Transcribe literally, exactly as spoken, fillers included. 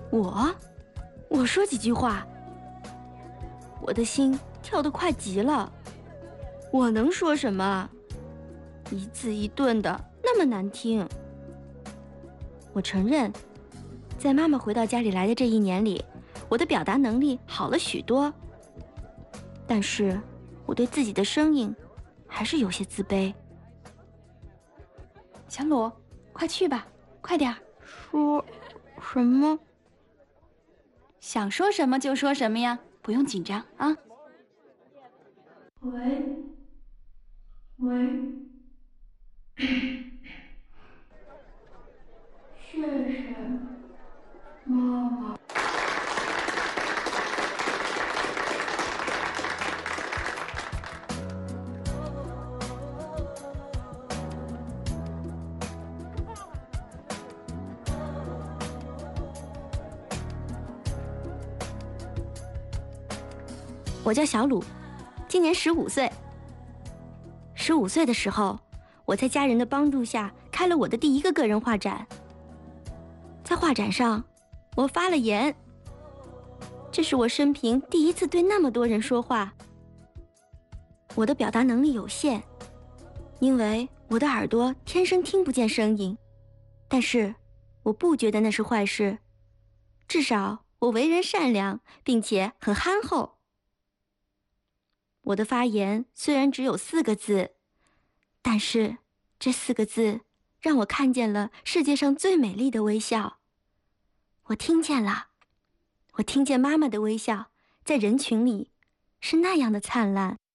我，我说几句话，我的心跳得快极了。我能说什么？一字一顿的那么难听。我承认，在妈妈回到家里来的这一年里，我的表达能力好了许多。但是，我对自己的声音还是有些自卑。 小鲁，快去吧，快点儿。 说什么？ 想说什么就说什么呀，不用紧张啊。 喂，喂，谢谢妈妈。 我叫小鲁，今年十五岁。十五岁的时候，我在家人的帮助下开了我的第一个个人画展。在画展上，我发了言。这是我生平第一次对那么多人说话。我的表达能力有限，因为我的耳朵天生听不见声音。但是，我不觉得那是坏事。至少我为人善良，并且很憨厚。我的发言虽然只有四个字，但是这四个字让我看见了世界上最美丽的微笑。我听见了，我听见妈妈的微笑，在人群里是那样的灿烂。